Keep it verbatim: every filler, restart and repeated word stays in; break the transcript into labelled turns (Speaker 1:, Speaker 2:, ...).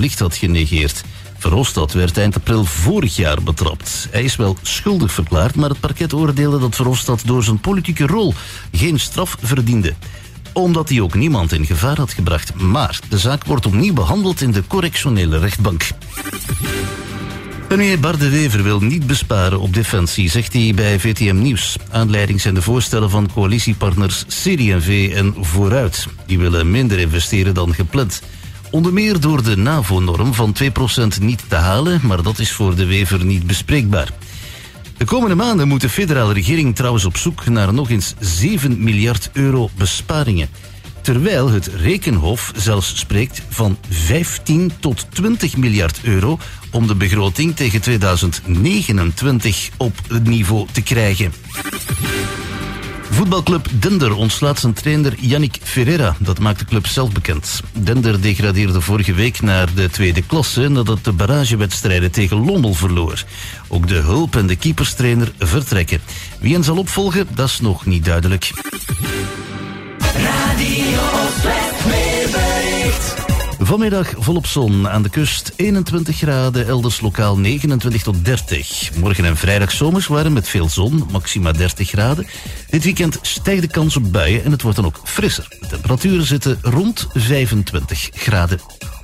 Speaker 1: licht had genegeerd. Verhofstadt werd eind april vorig jaar betrapt. Hij is wel schuldig verklaard, maar het parket oordeelde dat Verhofstadt door zijn politieke rol geen straf verdiende, omdat hij ook niemand in gevaar had gebracht. Maar de zaak wordt opnieuw behandeld in de correctionele rechtbank. Premier Bart De Wever wil niet besparen op defensie, zegt hij bij V T M Nieuws. Aanleiding zijn de voorstellen van coalitiepartners C D en V en Vooruit. Die willen minder investeren dan gepland. Onder meer door de NAVO-norm van twee procent niet te halen, maar dat is voor De Wever niet bespreekbaar. De komende maanden moet de federale regering trouwens op zoek naar nog eens zeven miljard euro besparingen. Terwijl het Rekenhof zelfs spreekt van vijftien tot twintig miljard euro om de begroting tegen tweeduizend negenentwintig op het niveau te krijgen. Voetbalclub Dender ontslaat zijn trainer Yannick Ferreira. Dat maakt de club zelf bekend. Dender degradeerde vorige week naar de tweede klasse nadat de barragewedstrijden tegen Lommel verloor. Ook de hulp- en de keeperstrainer vertrekken. Wie hen zal opvolgen, dat is nog niet duidelijk.
Speaker 2: Radio West weerbericht.
Speaker 1: Vanmiddag volop zon, aan de kust eenentwintig graden, elders lokaal negenentwintig tot dertig. Morgen en vrijdag zomers waren met veel zon, maxima dertig graden. Dit weekend stijgt de kans op buien en het wordt dan ook frisser. De temperaturen zitten rond vijfentwintig graden.